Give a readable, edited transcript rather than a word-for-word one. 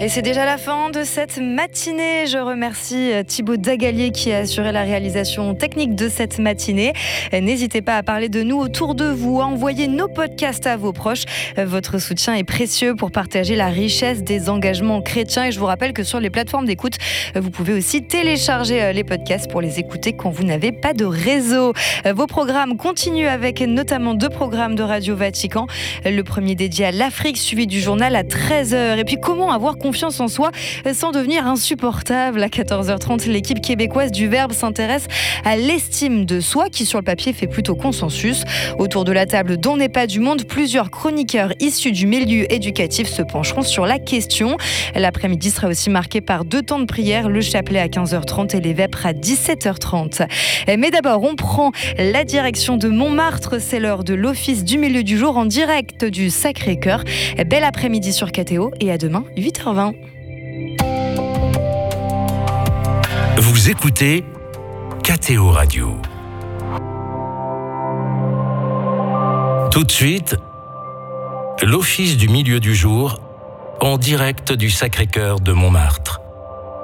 c'est déjà la fin de cette matinée. Je remercie Thibaut Dagalier qui a assuré la réalisation technique de cette matinée. N'hésitez pas à parler de nous autour de vous, à envoyer nos podcasts à vos proches. Votre soutien est précieux pour partager la richesse des engagements chrétiens. Et je vous rappelle que sur les plateformes d'écoute, vous pouvez aussi télécharger les podcasts pour les écouter quand vous n'avez pas de réseau. Vos programmes continuent avec notamment 2 programmes de Radio Vatican. Le premier dédié à l'Afrique, suivi du journal à 13h. Et puis comment avoir confiance en soi sans devenir insupportable. À 14h30, l'équipe québécoise du Verbe s'intéresse à l'estime de soi qui sur le papier fait plutôt consensus. Autour de la table dont n'est pas du monde, plusieurs chroniqueurs issus du milieu éducatif se pencheront sur la question. L'après-midi sera aussi marqué par 2 temps de prière, le chapelet à 15h30 et les vêpres à 17h30. Mais d'abord, on prend la direction de Montmartre. C'est l'heure de l'Office du milieu du jour en direct du Sacré-Cœur. Bel après-midi sur KTO et à demain, 8h20. Vous écoutez KTO Radio. Tout de suite, l'Office du milieu du jour en direct du Sacré-Cœur de Montmartre.